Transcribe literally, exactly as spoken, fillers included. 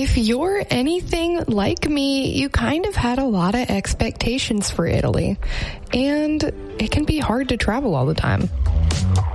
if you're anything like me, you kind of had a lot of expectations for Italy, and it can be hard to travel all the time.